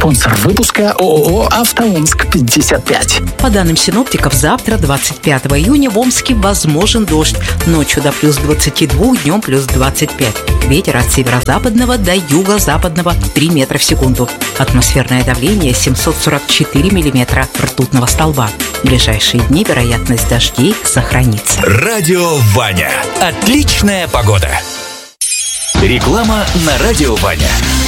Спонсор выпуска ООО «АвтоОмск-55». По данным синоптиков, завтра, 25 июня, в Омске возможен дождь. Ночью до плюс 22, днем плюс 25. Ветер от северо-западного до юго-западного 3 метра в секунду. Атмосферное давление 744 миллиметра ртутного столба. В ближайшие дни вероятность дождей сохранится. Радио Ваня. Отличная погода. Реклама на Радио Ваня.